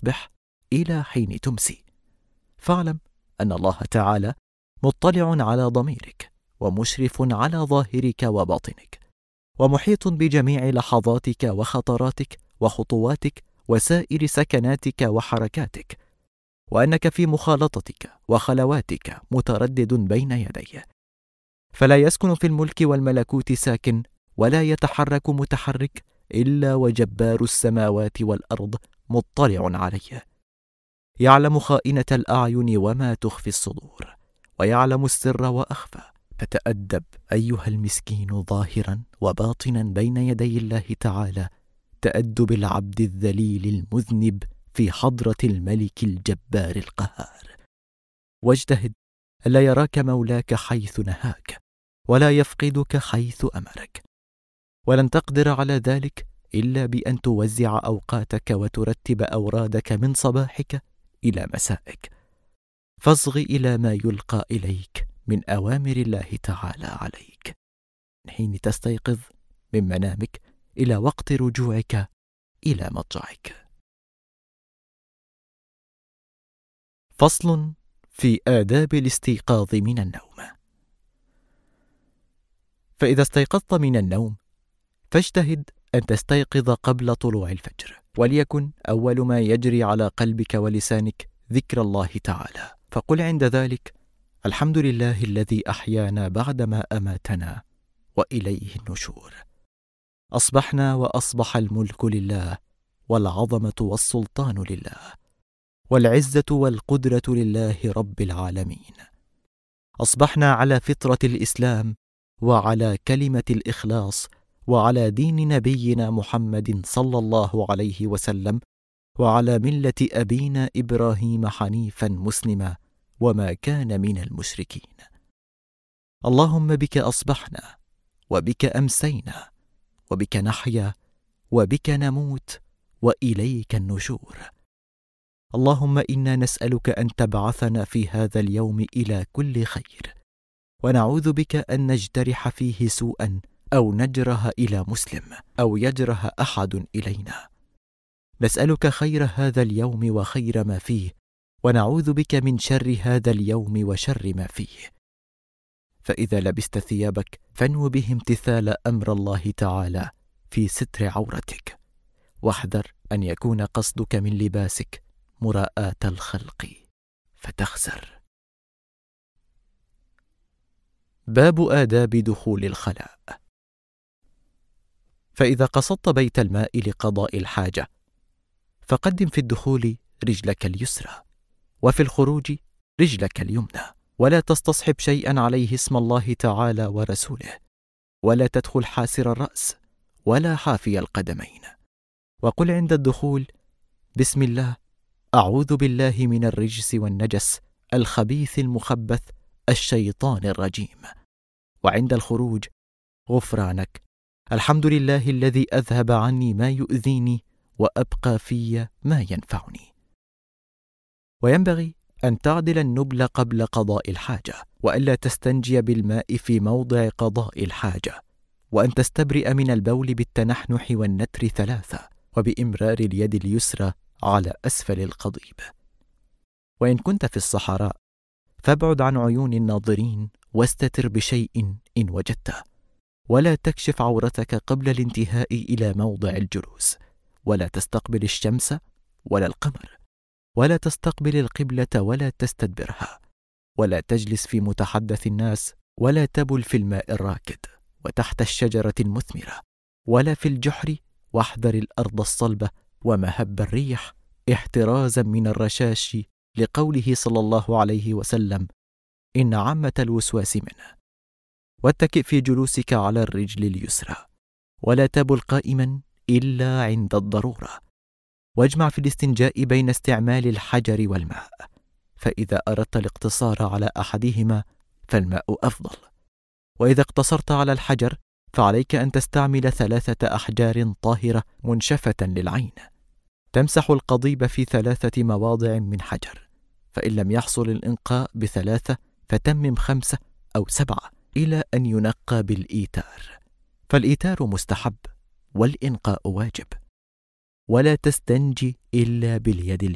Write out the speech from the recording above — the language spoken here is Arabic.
تصبح إلى حين تمسي. فاعلم أن الله تعالى مطلع على ضميرك، ومشرف على ظاهرك وباطنك، ومحيط بجميع لحظاتك وخطراتك وخطواتك وسائر سكناتك وحركاتك، وأنك في مخالطتك وخلواتك متردد بين يديه، فلا يسكن في الملك والملكوت ساكن، ولا يتحرك متحرك إلا وجبار السماوات والأرض مطلع عليه، يعلم خائنة الأعين وما تخفي الصدور، ويعلم السر وأخفى. فتأدب أيها المسكين ظاهرا وباطنا بين يدي الله تعالى تأدب العبد الذليل المذنب في حضرة الملك الجبار القهار، واجتهد ألا يراك مولاك حيث نهاك، ولا يفقدك حيث أمرك، ولن تقدر على ذلك إلا بأن توزع أوقاتك وترتب أورادك من صباحك إلى مسائك، فاصغ إلى ما يلقى إليك من أوامر الله تعالى عليك، من حين تستيقظ من منامك إلى وقت رجوعك إلى مضجعك. فصل في آداب الاستيقاظ من النوم. فإذا استيقظت من النوم فاجتهد أن تستيقظ قبل طلوع الفجر، وليكن أول ما يجري على قلبك ولسانك ذكر الله تعالى، فقل عند ذلك: الحمد لله الذي أحيانا بعدما أماتنا وإليه النشور. أصبحنا وأصبح الملك لله، والعظمة والسلطان لله، والعزة والقدرة لله رب العالمين. أصبحنا على فطرة الإسلام، وعلى كلمة الإخلاص، وعلى دين نبينا محمد صلى الله عليه وسلم، وعلى ملة أبينا إبراهيم حنيفا مسلما، وما كان من المشركين. اللهم بك أصبحنا، وبك أمسينا، وبك نحيا، وبك نموت، وإليك النشور. اللهم إنا نسألك أن تبعثنا في هذا اليوم إلى كل خير، ونعوذ بك أن نجترح فيه سوءا، أو نجره إلى مسلم، أو يجره أحد إلينا. نسألك خير هذا اليوم وخير ما فيه، ونعوذ بك من شر هذا اليوم وشر ما فيه. فإذا لبست ثيابك فانو به امتثال أمر الله تعالى في ستر عورتك، واحذر أن يكون قصدك من لباسك مراءاة الخلق فتخسر. باب آداب دخول الخلاء. فإذا قصدت بيت الماء لقضاء الحاجة فقدم في الدخول رجلك اليسرى، وفي الخروج رجلك اليمنى، ولا تستصحب شيئا عليه اسم الله تعالى ورسوله، ولا تدخل حاسر الرأس ولا حافي القدمين. وقل عند الدخول: بسم الله، أعوذ بالله من الرجس والنجس الخبيث المخبث الشيطان الرجيم. وعند الخروج: غفرانك، الحمد لله الذي أذهب عني ما يؤذيني وأبقى في ما ينفعني. وينبغي أن تعدل النبل قبل قضاء الحاجة، وألا تستنجي بالماء في موضع قضاء الحاجة، وأن تستبرئ من البول بالتنحنح والنتر 3، وبإمرار اليد اليسرى على أسفل القضيب. وإن كنت في الصحراء فابعد عن عيون الناظرين، واستتر بشيء إن وجدته، ولا تكشف عورتك قبل الانتهاء إلى موضع الجلوس، ولا تستقبل الشمس ولا القمر، ولا تستقبل القبلة ولا تستدبرها، ولا تجلس في متحدث الناس، ولا تبل في الماء الراكد وتحت الشجرة المثمرة، ولا في الجحر، واحذر الأرض الصلبة ومهب الريح احترازا من الرشاش، لقوله صلى الله عليه وسلم: إن عامة الوسواس منه. واتكئ في جلوسك على الرجل اليسرى، ولا تبل قائما إلا عند الضرورة. واجمع في الاستنجاء بين استعمال الحجر والماء، فإذا أردت الاقتصار على أحدهما فالماء أفضل، وإذا اقتصرت على الحجر فعليك أن تستعمل 3 أحجار طاهرة منشفة للعين، تمسح القضيب في 3 مواضع من حجر، فإن لم يحصل الإنقاء ب3 فتمم 5 أو 7 إلى أن ينقى بالإيتار، فالإيتار مستحب والإنقاء واجب. ولا تستنجي إلا باليد